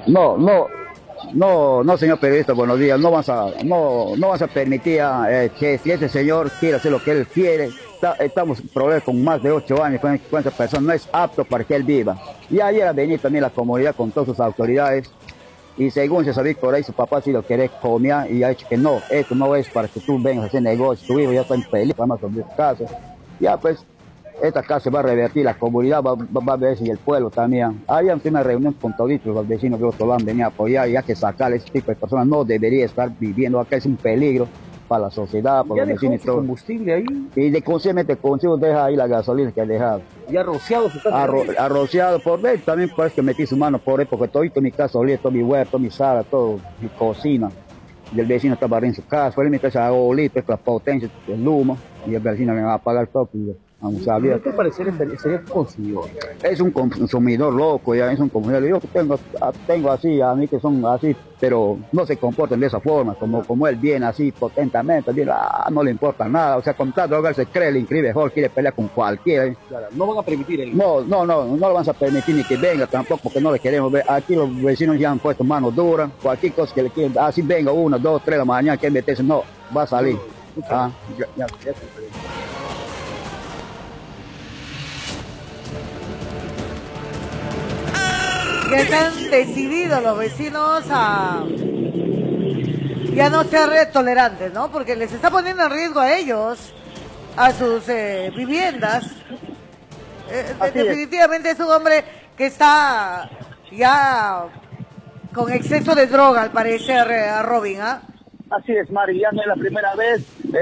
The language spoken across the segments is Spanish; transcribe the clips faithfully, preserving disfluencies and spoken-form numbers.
No, no, no, no, señor periodista, buenos días. No vas a, no, no vas a permitir eh, que si ese señor quiere hacer lo que él quiere, está, estamos en problemas con más de ocho años con, con esa persona, no es apto para que él viva. Y ayer ha venido también la comunidad con todas sus autoridades y según se sabía por ahí, su papá sí lo quiere comer y ha dicho que no, esto no es para que tú vengas a hacer negocio, tu hijo ya está en peligro, más sobre su caso. Ya pues, esta casa se va a revertir, la comunidad va, va, va a ver si el pueblo también. Había una reunión con toditos los vecinos de Otolán, venía a apoyar y hay que sacar a ese tipo de personas, no debería estar viviendo acá, es un peligro para la sociedad, para los vecinos y todo. Combustible ahí. Y de conscientemente consigo deja ahí la gasolina que ha dejado. Ya rociado su casa. Arro, arrociado por ver, también parece que metí su mano por él, porque todito mi casa olía, todo mi huerto, mi sala, todo, mi cocina. Y el vecino estaba en su casa, fue en mi casa a oler, pues, la potencia, el humo, y el vecino me va a apagar todo. Pues, vamos a ver. ¿Qué parecer sería consumidor? Es un consumidor loco, ya es un consumidor. Yo tengo, tengo así, a mí que son así, pero no se comportan de esa forma, como, como él viene así potentemente, viene, ah, no le importa nada. O sea, con tal droga se cree el increíble, mejor quiere pelear con cualquiera. Claro, no van a permitir el... No, no, no, no lo van a permitir ni que venga tampoco, porque no le queremos ver. Aquí los vecinos ya han puesto mano dura, cualquier cosa que le quieran, así venga uno, dos, tres de la mañana, que meterse, no, va a salir. Ah, ya, ya, ya. Ya están decididos los vecinos a ya no ser tolerantes, ¿no? Porque les está poniendo en riesgo a ellos, a sus eh, viviendas. Eh, definitivamente es. es un hombre que está ya con exceso de droga, al parecer, eh, Robin, ¿ah? ¿eh? Así es, Mari, ya no es la primera vez,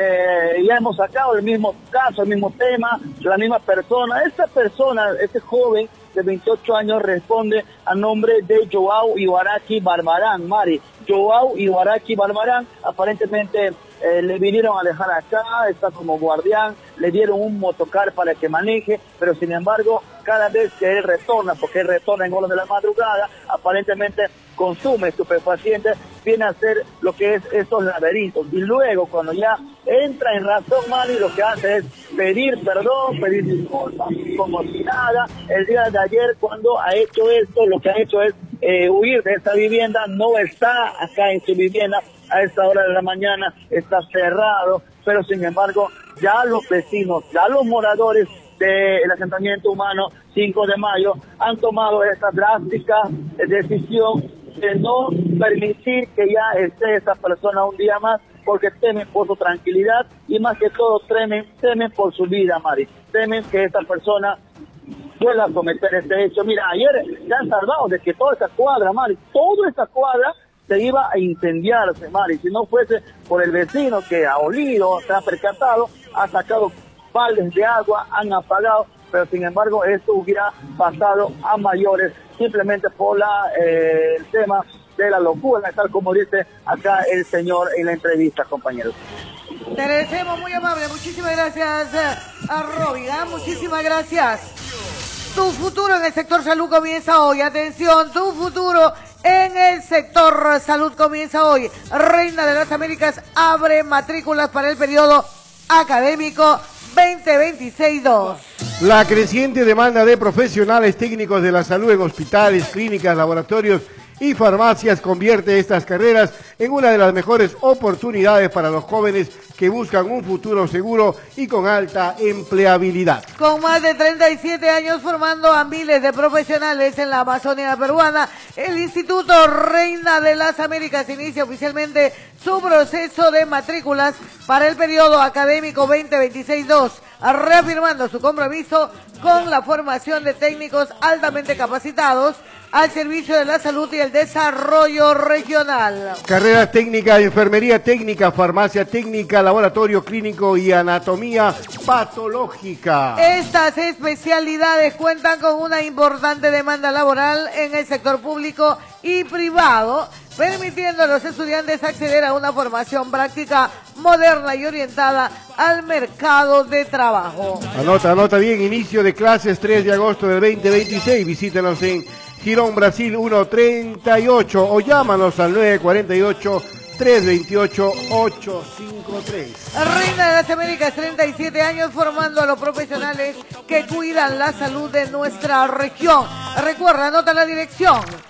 eh, ya hemos sacado el mismo caso, el mismo tema, la misma persona. Esta persona, este joven de veintiocho años responde a nombre de Joao Ibaraki Barbarán, Mari. Joao Ibaraki Barbarán, aparentemente eh, le vinieron a dejar acá, está como guardián, le dieron un motocar para que maneje, pero sin embargo, cada vez que él retorna, porque él retorna en horas de la madrugada, aparentemente consume estupefacientes, viene a hacer lo que es estos laberintos. Y luego, cuando ya entra en razón, Mari, lo que hace es pedir perdón, pedir disculpas, como si nada. El día de ayer, cuando ha hecho esto, lo que ha hecho es eh, huir de esta vivienda, no está acá en su vivienda, a esta hora de la mañana está cerrado, pero sin embargo, ya los vecinos, ya los moradores del asentamiento humano cinco de mayo han tomado esta drástica decisión de no permitir que ya esté esta persona un día más, porque temen por su tranquilidad y más que todo temen, temen por su vida, Mari. Temen que esta persona vuelva a cometer este hecho. Mira, ayer se han tardado de que toda esta cuadra, Mari, toda esta cuadra se iba a incendiarse, Mari. Si no fuese por el vecino que ha olido, se ha percatado, ha sacado baldes de agua, han apagado, pero sin embargo esto hubiera pasado a mayores simplemente por la, eh, el tema de la locura, tal como dice acá el señor en la entrevista, compañeros. Te agradecemos, muy amable, muchísimas gracias a Robin, ¿eh? Muchísimas gracias. Tu futuro en el sector salud comienza hoy, atención, tu futuro en el sector salud comienza hoy. Reina de las Américas abre matrículas para el periodo académico veinte veintiséis dos. La creciente demanda de profesionales técnicos de la salud en hospitales, clínicas, laboratorios y farmacias convierte estas carreras en una de las mejores oportunidades para los jóvenes que buscan un futuro seguro y con alta empleabilidad. Con más de treinta y siete años formando a miles de profesionales en la Amazonía peruana, el Instituto Reina de las Américas inicia oficialmente su proceso de matrículas para el periodo académico veinte veintiséis dos, reafirmando su compromiso con la formación de técnicos altamente capacitados al servicio de la salud y el desarrollo regional. Carreras técnicas, enfermería técnica, farmacia técnica, laboratorio clínico y anatomía patológica. Estas especialidades cuentan con una importante demanda laboral en el sector público y privado, permitiendo a los estudiantes acceder a una formación práctica moderna y orientada al mercado de trabajo. Anota, anota bien, inicio de clases tres de agosto del veinte veintiséis. Visítenos en Girón, Brasil ciento treinta y ocho o llámanos al nueve cuatro ocho, tres dos ocho, ocho cinco tres. Reina de las Américas, treinta y siete años formando a los profesionales que cuidan la salud de nuestra región. Recuerda, anota la dirección.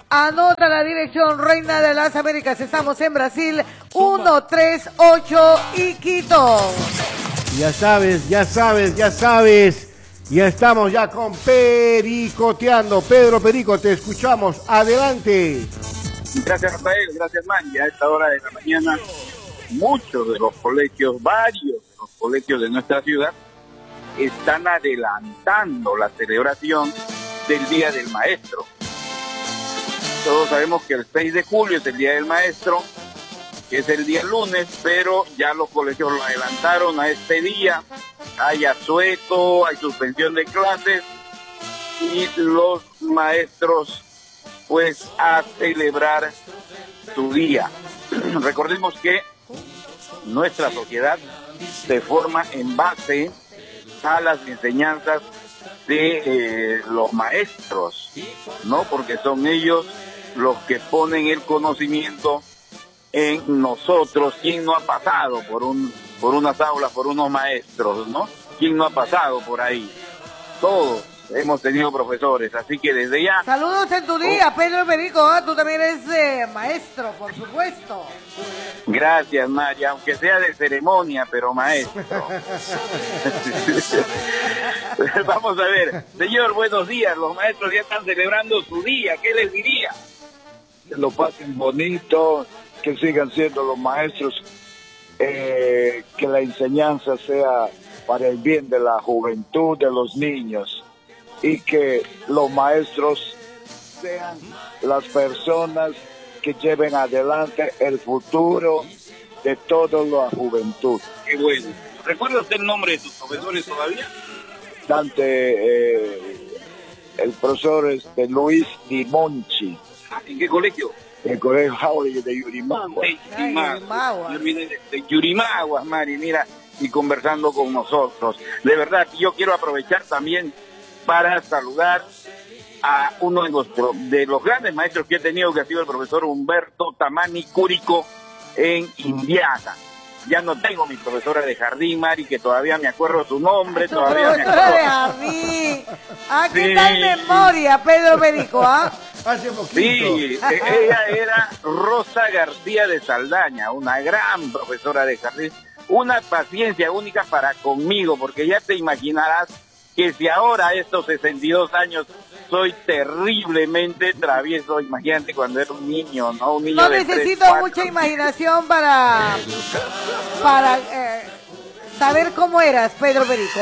Anota la dirección, Reina de las Américas. Estamos en Brasil, ciento treinta y ocho Iquitos. Ya sabes, ya sabes, ya sabes. Ya estamos ya con Pericoteando. Pedro Perico, te escuchamos. Adelante. Gracias, Rafael. Gracias, Manny. A esta hora de la mañana, muchos de los colegios, varios de los colegios de nuestra ciudad, están adelantando la celebración del Día del Maestro. Todos sabemos que el seis de julio es el Día del Maestro, que es el día lunes, pero ya los colegios lo adelantaron a este día. Hay asueto, hay suspensión de clases y los maestros pues a celebrar su día. Recordemos que nuestra sociedad se forma en base a las enseñanzas de eh, los maestros, ¿no? Porque son ellos los que ponen el conocimiento en nosotros. ¿Quién no ha pasado por un por unas aulas, por unos maestros, ¿no? ¿Quién no ha pasado por ahí? Todos hemos tenido profesores, así que desde ya... Saludos en tu día, oh. Pedro Perico, ¿eh? Tú también eres eh, maestro, por supuesto. Gracias, María, aunque sea de ceremonia, pero maestro. Vamos a ver, señor, buenos días, los maestros ya están celebrando su día, ¿qué les diría? Que lo pasen bonito, que sigan siendo los maestros, eh, que la enseñanza sea para el bien de la juventud, de los niños, y que los maestros sean las personas que lleven adelante el futuro de toda la juventud. Qué bueno. ¿Recuerda usted el nombre de sus profesores todavía? Dante, eh, el profesor este, Luis Di Monchi. ¿En qué colegio? El colegio Jauregui de Yurimagua. De Yurimagua. Yo vine de, de Yurimagua, Mari, mira, y conversando con nosotros. De verdad, yo quiero aprovechar también para saludar a uno de los, de los grandes maestros que he tenido, que ha sido el profesor Humberto Tamani Cúrico en Indiana. Ya no tengo mi profesora de jardín, Mari, que todavía me acuerdo su nombre, todavía me acuerdo. De jardín. Ah, ¿qué sí. tal memoria, Pedro Perico, ah? Hace poquito. Sí, ella era Rosa García de Saldaña, una gran profesora de jardín, una paciencia única para conmigo, porque ya te imaginarás que si ahora a estos sesenta y dos años soy terriblemente travieso, imagínate cuando era un niño, ¿no? Un niño no de necesito tres, mucha imaginación para, para eh, saber cómo eras, Pedro Perico.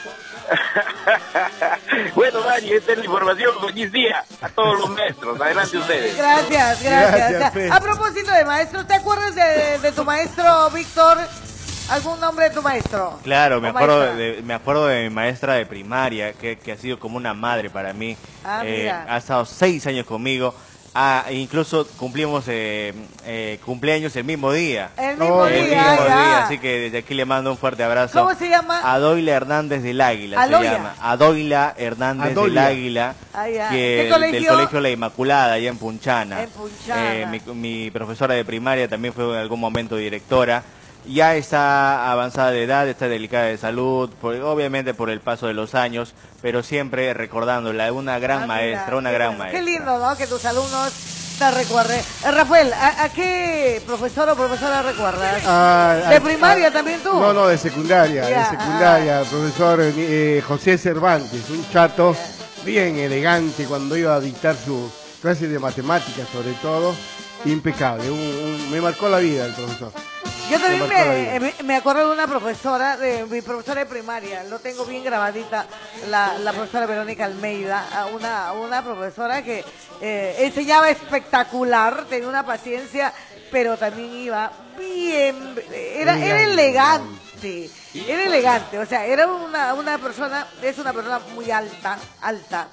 Bueno, Dani, esta es la información. Feliz día a todos los maestros. Adelante ustedes. Gracias, gracias. Gracias, a propósito de maestros, ¿te acuerdas de, de tu maestro, Víctor? ¿Algún nombre de tu maestro? Claro, me acuerdo de, me acuerdo de mi maestra de primaria, que, que ha sido como una madre para mí. Ah, eh, ha estado seis años conmigo. Ah, incluso cumplimos eh, eh, cumpleaños el mismo día. El mismo oh, día, el mismo ya. día, así que desde aquí le mando un fuerte abrazo. ¿Cómo se llama? Adoila Hernández del Águila. Aloya. Se llama. Adoila Hernández Adoila. del Águila, Ah, ya. que ¿Qué colegio? del colegio La Inmaculada, allá en Punchana. En Punchana. Eh, mi, mi profesora de primaria también fue en algún momento directora. Ya está avanzada de edad, está delicada de salud, por, obviamente por el paso de los años, pero siempre recordándola, una gran Ah, maestra, mira, una qué gran bueno. maestra. Qué lindo, ¿no? Que tus alumnos te recuerden. Eh, Rafael, ¿a, ¿a qué profesor o profesora recuerdas? Ah, ¿De ah, primaria ah, también tú? No, no, de secundaria, Ya, de secundaria, el profesor eh, José Cervantes, un chato bien elegante cuando iba a dictar su clase de matemáticas sobre todo, impecable, un, un, me marcó la vida el profesor. Yo también Me marcó la me, vida. me, me acuerdo de una profesora, de mi profesora de primaria, lo tengo bien grabadita, la, la profesora Verónica Almeida, a una, una profesora que eh, enseñaba espectacular, tenía una paciencia, pero también iba bien, era, era elegante, era elegante, o sea, era una, una persona, es una persona muy alta, alta,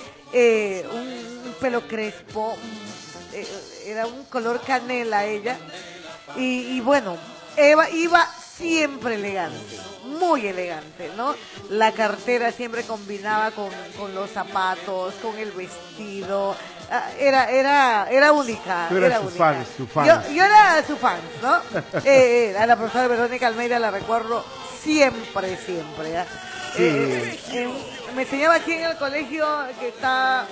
eh, un, un pelo crespo, eh, era un color canela ella. Y, y bueno, Eva iba siempre elegante, muy elegante, ¿no? La cartera siempre combinaba con, con los zapatos, con el vestido, ah, era era era única. Tú eras era su única. fan, su fan. Yo, yo era su fan, ¿no? eh, eh, a la profesora Verónica Almeida la recuerdo siempre, siempre. ¿eh? Sí. Eh, eh, me enseñaba aquí en el colegio que está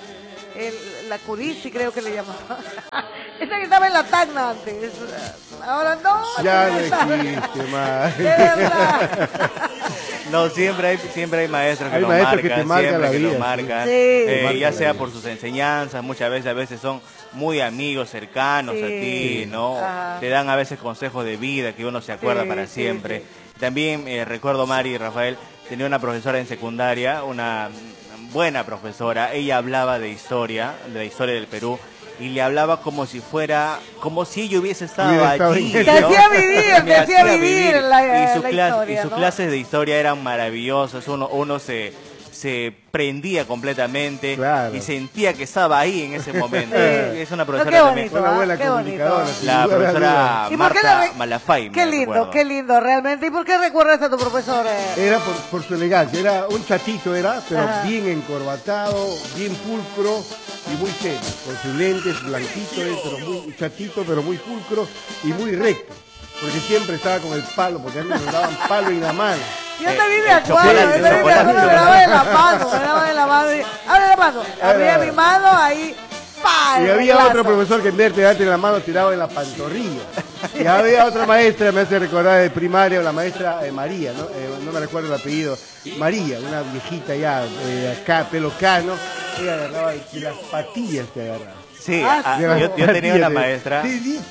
el, la Curisi creo que le llamaban. Esa que estaba en la Tacna antes. Ahora no. Ya no existe más. De verdad. No, siempre hay, siempre hay maestros que Hay nos maestros marcan, que te marcan siempre la que vida, nos sí. marcan, Sí. eh, Marcan ya la sea vida. por sus enseñanzas, muchas veces a veces son muy amigos, cercanos Sí. a ti, ¿no? Ajá. Te dan a veces consejos de vida que uno se acuerda Sí, para sí, siempre. sí. También eh, recuerdo, Mari y Rafael, tenía una profesora en secundaria, una buena profesora, ella hablaba de historia, de la historia del Perú, y le hablaba como si fuera, como si ella hubiese estado Hubiera estado allí. en- Te hacía ¿no? vivir, Me te hacía hacía vivir la- y, su la clas- historia, y sus ¿no? clases de historia eran maravillosas, uno, uno se, se prendía completamente Claro. y sentía que estaba ahí en ese momento. Sí. Es una No, profesora qué también. bonito. Una buena Ah, qué comunicadora. bonito. sin La lugar a profesora ¿Y por qué Marta le re- Malafay. Qué me lindo, recuerdo. qué lindo realmente. ¿Y por qué recuerdas a tu profesor? eh? Era por, por su elegancia, era un chatito, era, pero Ajá. bien encorbatado, bien pulcro y muy serio, con sus lentes blanquitos, eh, pero muy chatito, pero muy pulcro y muy recto, porque siempre estaba con el palo, porque a mí me daban palo en la mano. Yo Eh, también me el acuerdo, chocolate, yo el también me acuerdo, chocolate. me daba de la mano, me daba de la mano. y- Abre la mano, abría mi mano, ahí, ¡pa! Y el había reglazo. otro profesor que en vez de darte en la mano tiraba en la pantorrilla. Y había otra maestra, me hace recordar de primaria, la maestra eh, María, ¿no? Eh, no me recuerdo el apellido, María, una viejita ya, eh, acá, pelo cano, ella agarraba de las patillas que agarraba. Sí, Ah, ah, sí. yo, yo tenía una Patillas de- maestra. Sí, sí.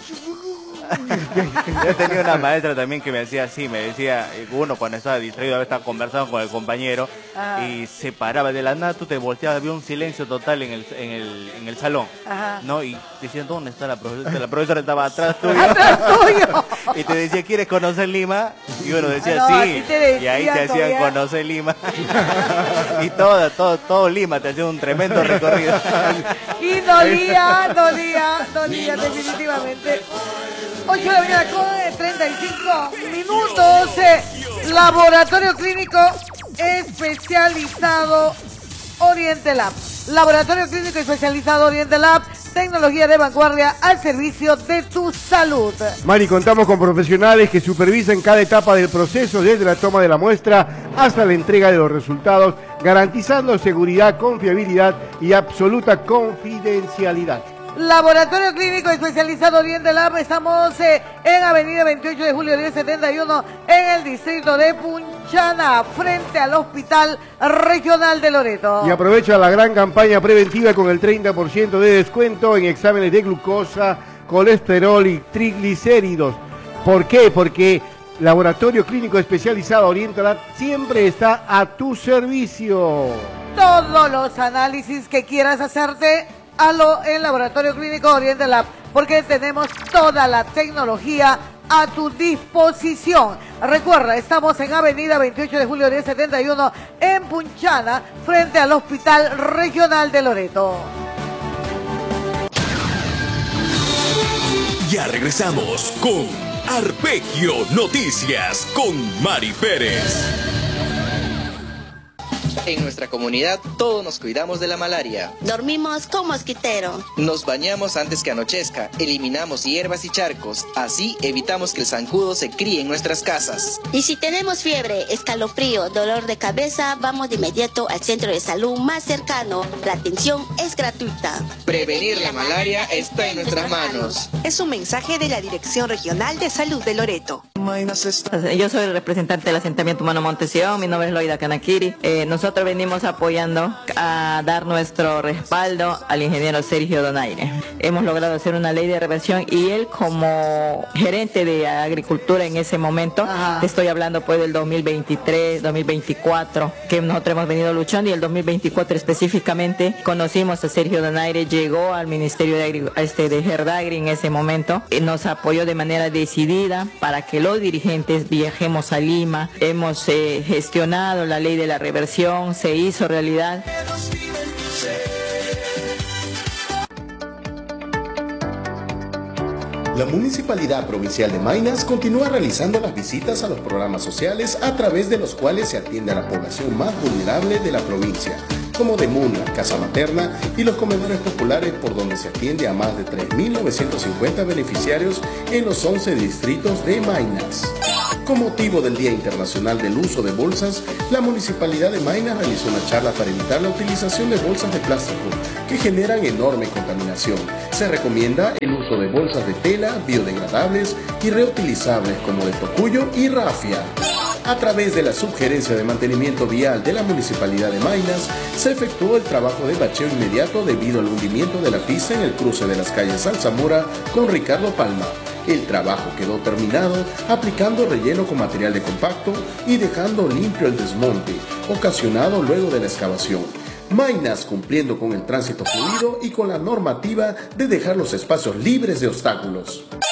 Yo tenía una maestra también que me decía así, me decía, eh, uno cuando estaba distraído, a veces estaba conversando con el compañero Ajá. y se paraba de la nada, tú te volteabas, había un silencio total en el, en el, en el salón, Ajá. ¿no? Y decían, ¿dónde está la profesora? La profesora estaba atrás tuyo. ¡Atrás tuyo! Y te decía, ¿quieres conocer Lima? Y uno decía, Ah, no, sí. así te Y ahí te decían hacían todavía. conocer Lima. Y todo, todo, todo Lima te hacía un tremendo recorrido. Y dolía, dolía, dolía definitivamente. ocho de la mañana con treinta y cinco minutos. eh, Laboratorio Clínico Especializado Oriente Lab. Laboratorio Clínico Especializado Oriente Lab. Tecnología de vanguardia al servicio de tu salud. Mari, contamos con profesionales que supervisan cada etapa del proceso, desde la toma de la muestra hasta la entrega de los resultados, garantizando seguridad, confiabilidad y absoluta confidencialidad. Laboratorio Clínico Especializado Oriente Lab. Estamos eh, en Avenida veintiocho de julio diez setenta y uno en el distrito de Punchana, frente al Hospital Regional de Loreto. Y aprovecha la gran campaña preventiva con el treinta por ciento de descuento en exámenes de glucosa, colesterol y triglicéridos. ¿Por qué? Porque Laboratorio Clínico Especializado Oriente Lab siempre está a tu servicio. Todos los análisis que quieras hacerte, hazlo en Laboratorio Clínico Oriente Lab, porque tenemos toda la tecnología a tu disposición. Recuerda, estamos en Avenida veintiocho de julio diez setenta y uno en Punchana, frente al Hospital Regional de Loreto. Ya regresamos con Arpegio Noticias con Mari Pérez. En nuestra comunidad todos nos cuidamos de la malaria. Dormimos con mosquitero. Nos bañamos antes que anochezca, eliminamos hierbas y charcos, así evitamos que el zancudo se críe en nuestras casas. Y si tenemos fiebre, escalofrío, dolor de cabeza, vamos de inmediato al centro de salud más cercano. La atención es gratuita. Prevenir la malaria está en nuestras manos. Es un mensaje de la Dirección Regional de Salud de Loreto. Yo soy el representante del asentamiento humano Montesión, mi nombre es Loida Kanakiri. Eh, nosotros venimos apoyando a dar nuestro respaldo al ingeniero Sergio Donaire. Hemos logrado hacer una ley de reversión y él como gerente de agricultura en ese momento, Ajá. te estoy hablando pues del dos mil veintitrés, dos mil veinticuatro, que nosotros hemos venido luchando, y el dos mil veinticuatro específicamente conocimos a Sergio Donaire, llegó al Ministerio de, Agri este, de Gerdagri en ese momento, y nos apoyó de manera decidida para que los dirigentes viajemos a Lima. Hemos eh, gestionado la ley de la reversión, se hizo realidad. La Municipalidad Provincial de Maynas continúa realizando las visitas a los programas sociales a través de los cuales se atiende a la población más vulnerable de la provincia, como Demuna, Casa Materna y los comedores populares, por donde se atiende a más de tres mil novecientos cincuenta beneficiarios en los once distritos de Maynas. Con motivo del Día Internacional del Uso de Bolsas, la Municipalidad de Maynas realizó una charla para evitar la utilización de bolsas de plástico que generan enorme contaminación. Se recomienda el uso de bolsas de tela, biodegradables y reutilizables como de tocuyo y rafia. A través de la Subgerencia de Mantenimiento Vial de la Municipalidad de Maynas, se efectuó el trabajo de bacheo inmediato debido al hundimiento de la pista en el cruce de las calles Alzamora con Ricardo Palma. El trabajo quedó terminado aplicando relleno con material de compacto y dejando limpio el desmonte, ocasionado luego de la excavación. Maynas cumpliendo con el tránsito fluido y con la normativa de dejar los espacios libres de obstáculos.